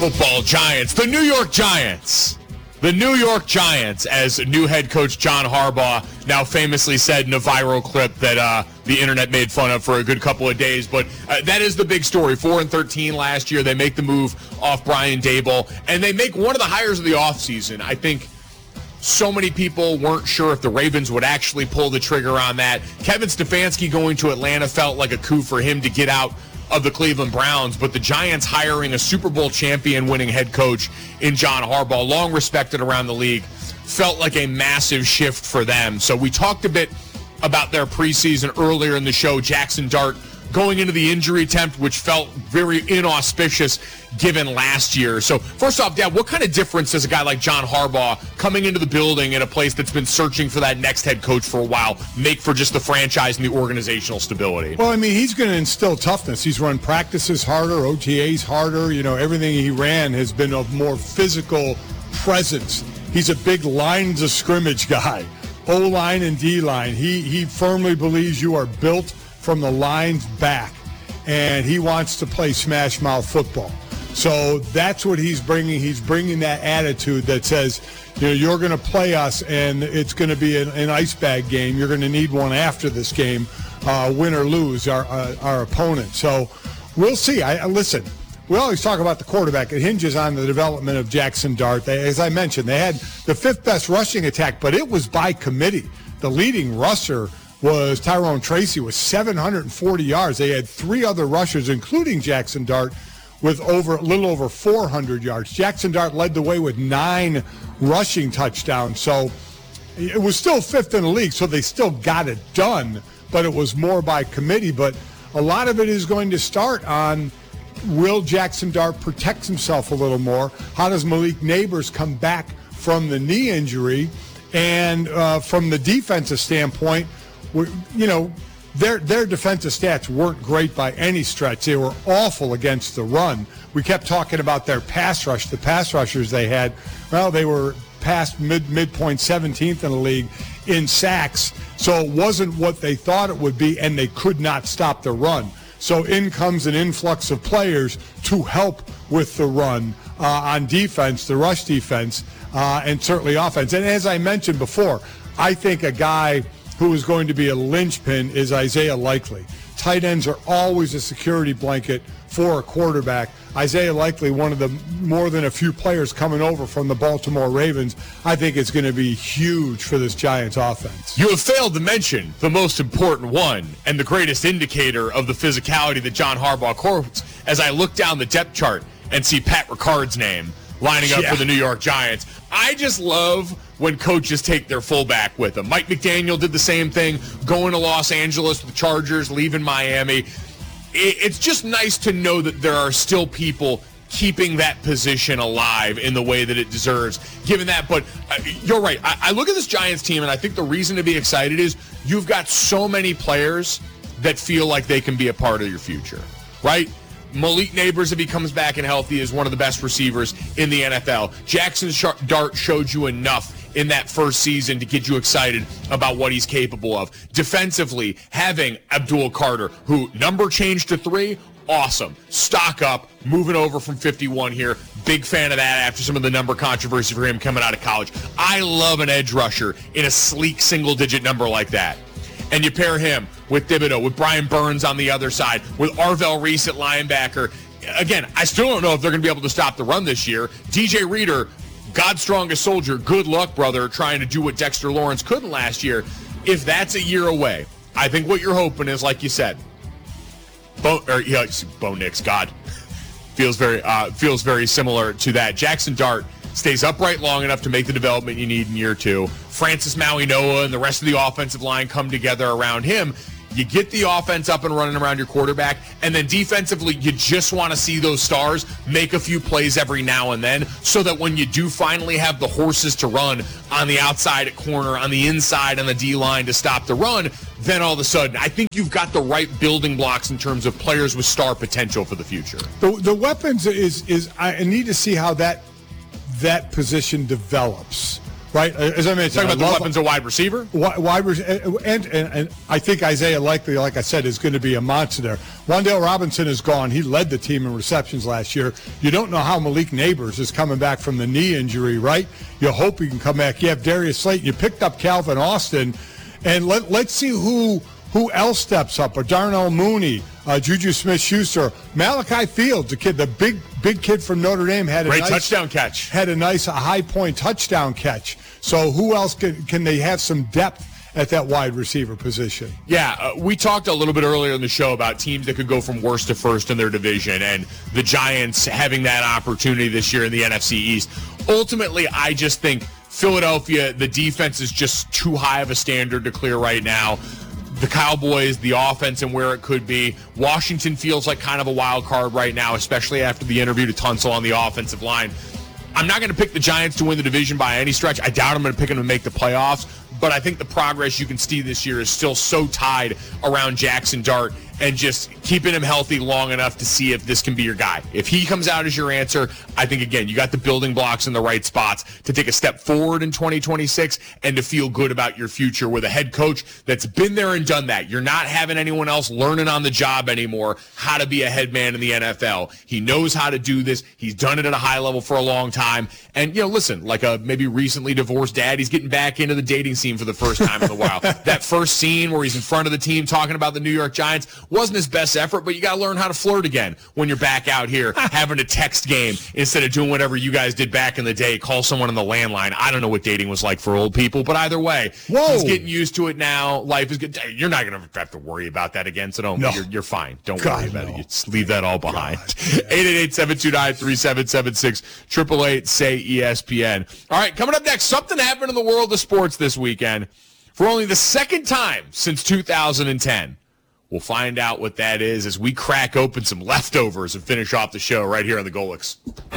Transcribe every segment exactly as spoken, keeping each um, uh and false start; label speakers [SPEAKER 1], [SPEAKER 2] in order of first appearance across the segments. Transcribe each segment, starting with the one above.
[SPEAKER 1] football giants, the New York Giants. The New York Giants, as new head coach John Harbaugh now famously said in a viral clip that uh, the internet made fun of for a good couple of days. But uh, that is the big story. four and thirteen last year. They make the move off Brian Daboll, and they make one of the hires of the offseason. I think so many people weren't sure if the Ravens would actually pull the trigger on that. Kevin Stefanski going to Atlanta felt like a coup for him to get out of the Cleveland Browns, but the Giants hiring a Super Bowl champion winning head coach in John Harbaugh, long respected around the league, felt like a massive shift for them. So we talked a bit about their preseason earlier in the show. Jackson Dart going into the injury attempt, which felt very inauspicious given last year. So first off, Dad, what kind of difference does a guy like John Harbaugh coming into the building in a place that's been searching for that next head coach for a while make for just the franchise and the organizational stability?
[SPEAKER 2] Well, I mean, he's going to instill toughness. He's run practices harder, O T As harder. You know, everything he ran has been of more physical presence. He's a big lines of scrimmage guy, O-line and D-line. He, he firmly believes you are built from the lines back, and he wants to play smash mouth football. So that's what he's bringing. He's bringing that attitude that says, you know, you're going to play us, and it's going to be an, an ice bag game. You're going to need one after this game, uh, win or lose, our uh, our opponent. So we'll see. I, I listen. We always talk about the quarterback. It hinges on the development of Jackson Dart. They, as I mentioned, they had the fifth best rushing attack, but it was by committee. The leading rusher was Tyrone Tracy with seven hundred forty yards. They had three other rushers, including Jackson Dart, with over a little over four hundred yards. Jackson Dart led the way with nine rushing touchdowns. So it was still fifth in the league, so they still got it done, but it was more by committee. But a lot of it is going to start on, will Jackson Dart protect himself a little more? How does Malik Neighbors come back from the knee injury? And uh, from the defensive standpoint, you know, their their defensive stats weren't great by any stretch. They were awful against the run. We kept talking about their pass rush, the pass rushers they had. Well, they were past mid midpoint seventeenth in the league in sacks, so it wasn't what they thought it would be, and they could not stop the run. So in comes an influx of players to help with the run uh, on defense, the rush defense, uh, and certainly offense. And as I mentioned before, I think a guy who is going to be a linchpin is Isaiah Likely. Tight ends are always a security blanket for a quarterback. Isaiah Likely, one of the more than a few players coming over from the Baltimore Ravens, I think it's going to be huge for this Giants offense.
[SPEAKER 1] You have failed to mention the most important one and the greatest indicator of the physicality that John Harbaugh quotes as I look down the depth chart and see Pat Ricard's name lining up yeah. for the New York Giants. I just love when coaches take their fullback with them. Mike McDaniel did the same thing, going to Los Angeles with the Chargers, leaving Miami. It's just nice to know that there are still people keeping that position alive in the way that it deserves, given that. But uh, you're right. I, I look at this Giants team, and I think the reason to be excited is you've got so many players that feel like they can be a part of your future, right? Malik Neighbors, if he comes back and healthy, is one of the best receivers in the N F L. Jackson Dart showed you enough in that first season to get you excited about what he's capable of. Defensively, having Abdul Carter, who number changed to three, awesome. Stock up, moving over from fifty-one here. Big fan of that after some of the number controversy for him coming out of college. I love an edge rusher in a sleek single-digit number like that. And you pair him with Thibodeau, with Brian Burns on the other side, with Arvell Reese at linebacker. Again, I still don't know if they're going to be able to stop the run this year. D J Reader, God's strongest soldier, good luck, brother, trying to do what Dexter Lawrence couldn't last year. If that's a year away, I think what you're hoping is, like you said, Bo, or, yeah, Bo Nix, God, feels very, uh, feels very similar to that. Jackson Dart stays upright long enough to make the development you need in year two. Francis Maui-Noah and the rest of the offensive line come together around him. You get the offense up and running around your quarterback, and then defensively, you just want to see those stars make a few plays every now and then so that when you do finally have the horses to run on the outside at corner, on the inside, on the D-line to stop the run, then all of a sudden, I think you've got the right building blocks in terms of players with star potential for the future.
[SPEAKER 2] The, the weapons is, is I need to see how that that position develops. right? As I mentioned,
[SPEAKER 1] Talking about
[SPEAKER 2] I
[SPEAKER 1] the
[SPEAKER 2] love,
[SPEAKER 1] weapons of wide receiver?
[SPEAKER 2] Wide, wide and, and, and I think Isaiah Likely, like I said, is going to be a monster there. Wan'Dale Robinson is gone. He led the team in receptions last year. You don't know how Malik Neighbors is coming back from the knee injury, right? You hope he can come back. You have Darius Slayton. You picked up Calvin Austin. And let, let's see who who else steps up. Or Darnell Mooney, uh, Juju Smith-Schuster, Malachi Fields, the kid, the big big kid from Notre Dame, had a
[SPEAKER 1] Great
[SPEAKER 2] nice,
[SPEAKER 1] touchdown catch.
[SPEAKER 2] Had a nice a high point touchdown catch. So who else can can they have some depth at that wide receiver position?
[SPEAKER 1] Yeah, uh, we talked a little bit earlier in the show about teams that could go from worst to first in their division, and the Giants having that opportunity this year in the N F C East. Ultimately, I just think Philadelphia, the defense is just too high of a standard to clear right now. The Cowboys, the offense and where it could be. Washington feels like kind of a wild card right now, especially after the interview to Tunsil on the offensive line. I'm not going to pick the Giants to win the division by any stretch. I doubt I'm going to pick them to make the playoffs, but I think the progress you can see this year is still so tied around Jackson Dart and just keeping him healthy long enough to see if this can be your guy. If he comes out as your answer, I think, again, you got the building blocks in the right spots to take a step forward in twenty twenty-six and to feel good about your future with a head coach that's been there and done that. You're not having anyone else learning on the job anymore how to be a head man in the N F L. He knows how to do this. He's done it at a high level for a long time. And, you know, listen, like a maybe recently divorced dad, he's getting back into the dating scene for the first time in a while. That first scene where he's in front of the team talking about the New York Giants wasn't his best effort, but you got to learn how to flirt again when you're back out here having a text game instead of doing whatever you guys did back in the day, call someone on the landline. I don't know what dating was like for old people, but either way,
[SPEAKER 2] Whoa.
[SPEAKER 1] he's getting used to it now. Life is good. You're not going to have to worry about that again, so don't.
[SPEAKER 2] No.
[SPEAKER 1] You're, you're fine. Don't
[SPEAKER 2] God,
[SPEAKER 1] worry about
[SPEAKER 2] no.
[SPEAKER 1] it. You just leave that all behind. eight eight eight, seven two nine, three seven seven six, eight eight eight, say E S P N. All right, coming up next, something happened in the world of sports this weekend for only the second time since two thousand ten. We'll find out what that is as we crack open some leftovers and finish off the show right here on the Golix.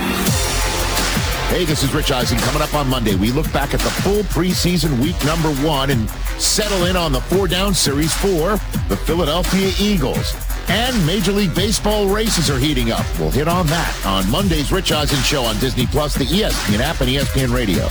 [SPEAKER 3] Hey, this is Rich Eisen. Coming up on Monday, we look back at the full preseason week number one and settle in on the four-down series for the Philadelphia Eagles. And Major League Baseball races are heating up. We'll hit on that on Monday's Rich Eisen Show on Disney Plus, the E S P N app, and E S P N Radio.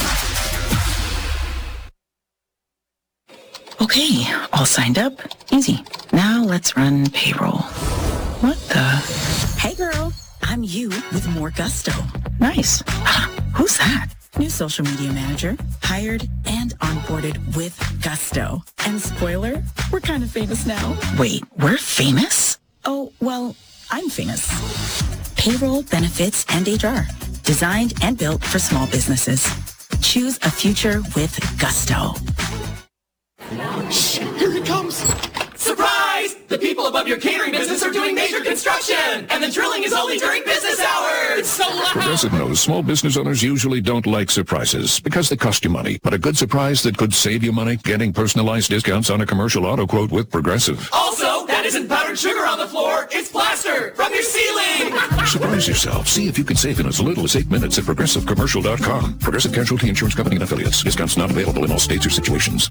[SPEAKER 4] Okay, all signed up. Easy. Now let's run payroll. What the? Hey girl, I'm you with more gusto. Nice. Who's that? New social media manager, hired and onboarded with gusto. And spoiler, we're kind of famous now. Wait, we're famous? Oh, well, I'm famous. Payroll, benefits, and H R. Designed and built for small businesses. Choose a future with gusto.
[SPEAKER 5] Here he comes! Surprise! The people above your catering business are doing major construction, and the drilling is only during business hours! It's so loud!
[SPEAKER 6] Progressive knows small business owners usually don't like surprises because they cost you money. But a good surprise that could save you money, getting personalized discounts on a commercial auto quote with Progressive.
[SPEAKER 5] Also, that isn't powdered sugar on the floor, it's plaster from your ceiling!
[SPEAKER 6] Surprise yourself. See if you can save in as little as eight minutes at progressive commercial dot com. Progressive Casualty Insurance Company and Affiliates. Discounts not available in all states or situations.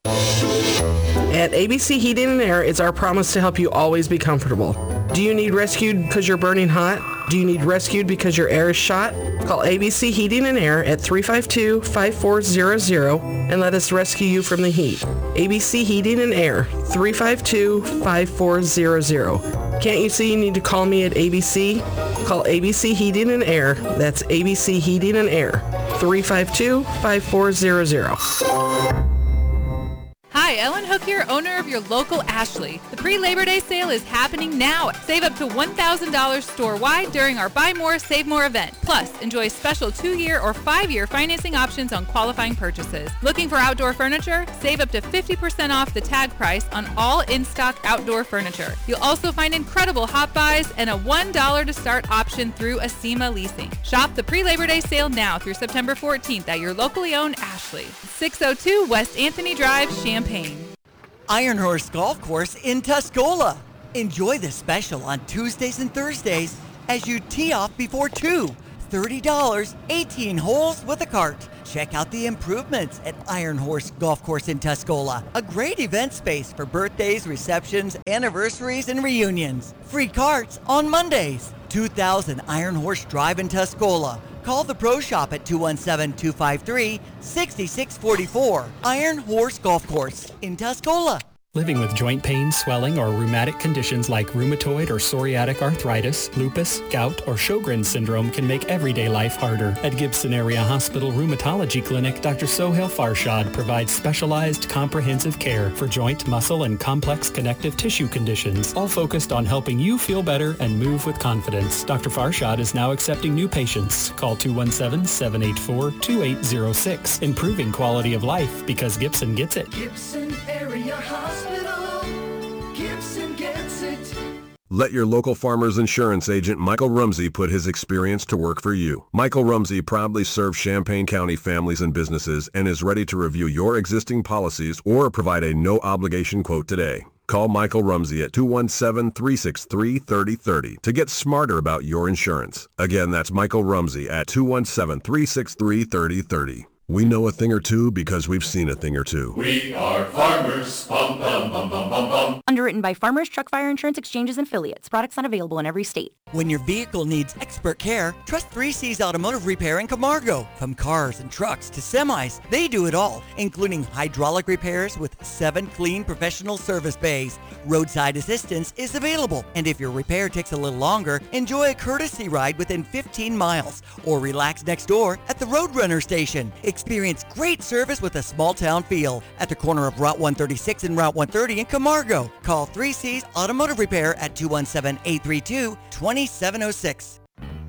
[SPEAKER 7] At A B C Heating and Air, it's our promise to help you always be comfortable. Do you need rescued because you're burning hot? Do you need rescued because your air is shot? Call A B C Heating and Air at three five two, five four zero zero and let us rescue you from the heat. A B C Heating and Air, three five two, five four zero zero. Can't you see you need to call me at A B C? Call A B C Heating and Air. That's A B C Heating and Air, three five two, five four zero zero.
[SPEAKER 8] Hi, Ellen Hook here, owner of your local Ashley. The pre-Labor Day sale is happening now. Save up to one thousand dollars store-wide during our Buy More, Save More event. Plus, enjoy special two-year or five-year financing options on qualifying purchases. Looking for outdoor furniture? Save up to fifty percent off the tag price on all in-stock outdoor furniture. You'll also find incredible hot buys and a one dollar to start option through Acima Leasing. Shop the pre-Labor Day sale now through September fourteenth at your locally owned Ashley. six oh two West Anthony Drive, Champaign.
[SPEAKER 9] Iron Horse Golf Course in Tuscola. Enjoy the special on Tuesdays and Thursdays as you tee off before two. thirty dollars, eighteen holes with a cart. Check out the improvements at Iron Horse Golf Course in Tuscola. A great event space for birthdays, receptions, anniversaries, and reunions. Free carts on Mondays. two thousand Iron Horse Drive in Tuscola. Call the Pro Shop at two one seven, two five three, six six four four. Iron Horse Golf Course in Tuscola.
[SPEAKER 10] Living with joint pain, swelling, or rheumatic conditions like rheumatoid or psoriatic arthritis, lupus, gout, or Sjogren's syndrome can make everyday life harder. At Gibson Area Hospital Rheumatology Clinic, Doctor Sohail Farshad provides specialized comprehensive care for joint, muscle, and complex connective tissue conditions, all focused on helping you feel better and move with confidence. Doctor Farshad is now accepting new patients. Call two one seven, seven eight four, two eight zero six, improving quality of life because Gibson gets it.
[SPEAKER 5] Gibson Area Hospital. Gibson gets it.
[SPEAKER 11] Let your local Farmers Insurance agent Michael Rumsey put his experience to work for you. Michael Rumsey proudly serves Champaign County families and businesses and is ready to review your existing policies or provide a no-obligation quote today. Call Michael Rumsey at two one seven, three six three, three zero three zero to get smarter about your insurance. Again, that's Michael Rumsey at two one seven, three six three, three zero three zero. We know a thing or two because we've seen a thing or two.
[SPEAKER 5] We are farmers. Bum, bum, bum, bum, bum, bum.
[SPEAKER 12] Underwritten by Farmers Truck Fire Insurance Exchanges and Affiliates. Products not available in every state.
[SPEAKER 9] When your vehicle needs expert care, trust three C's Automotive Repair in Camargo. From cars and trucks to semis, they do it all, including hydraulic repairs with seven clean professional service bays. Roadside assistance is available, and if your repair takes a little longer, enjoy a courtesy ride within fifteen miles, or relax next door at the Roadrunner station. Experience great service with a small town feel at the corner of Route one thirty-six and Route one thirty in Camargo. Call three C's Automotive Repair at two one seven, eight three two, two seven zero six.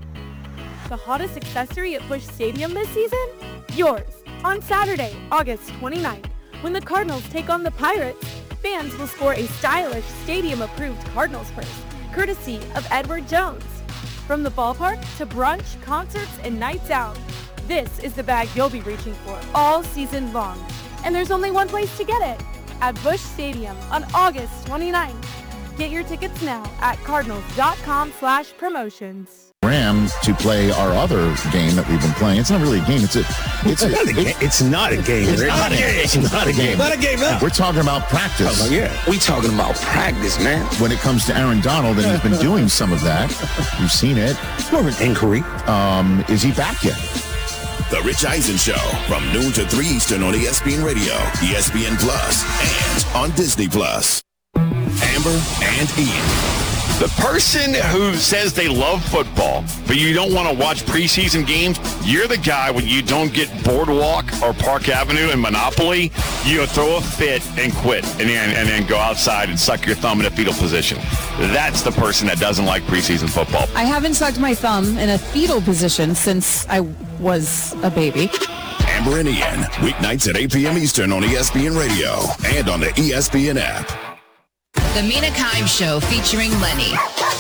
[SPEAKER 13] The hottest accessory at Busch Stadium this season? Yours. On Saturday, August twenty-ninth, when the Cardinals take on the Pirates, fans will score a stylish stadium-approved Cardinals purse, courtesy of Edward Jones. From the ballpark to brunch, concerts, and nights out, this is the bag you'll be reaching for all season long. And there's only one place to get it, at Busch Stadium on August twenty-ninth. Get your tickets now at cardinals.com slash promotions.
[SPEAKER 3] Rams to play our other game that we've been playing. It's not really a game. It's a. It's, a,
[SPEAKER 14] not a
[SPEAKER 3] it's,
[SPEAKER 14] it's not a game.
[SPEAKER 3] It's not a game. It's not a game.
[SPEAKER 14] Not a game. No.
[SPEAKER 3] We're talking about practice.
[SPEAKER 14] Oh, yeah, we talking about practice, man.
[SPEAKER 3] When it comes to Aaron Donald, and he's been doing some of that. We've seen it.
[SPEAKER 14] It's more of an inquiry.
[SPEAKER 3] Um, is he back yet?
[SPEAKER 15] The Rich Eisen Show from noon to three Eastern on E S P N Radio, E S P N Plus, and on Disney Plus. Amber and Ian.
[SPEAKER 16] The person who says they love football, but you don't want to watch preseason games, you're the guy when you don't get Boardwalk or Park Avenue and Monopoly, you throw a fit and quit and then, and then go outside and suck your thumb in a fetal position. That's the person that doesn't like preseason football.
[SPEAKER 17] I haven't sucked my thumb in a fetal position since I was a baby.
[SPEAKER 15] Amber and Ian, weeknights at eight p.m. Eastern on E S P N Radio and on the E S P N app.
[SPEAKER 18] The Mina Kimes Show featuring Lenny.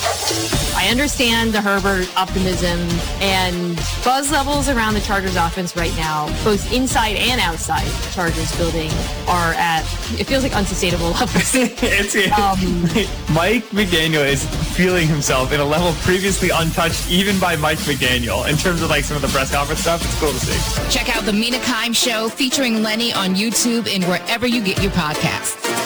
[SPEAKER 19] I understand the Herbert optimism and buzz levels around the Chargers offense right now, both inside and outside the Chargers building, are at, it feels like unsustainable levels.
[SPEAKER 20] it's, um, Mike McDaniel is feeling himself in a level previously untouched even by Mike McDaniel in terms of like some of the press conference stuff. It's cool to see.
[SPEAKER 18] Check out the Mina Kimes Show featuring Lenny on YouTube and wherever you get your podcasts.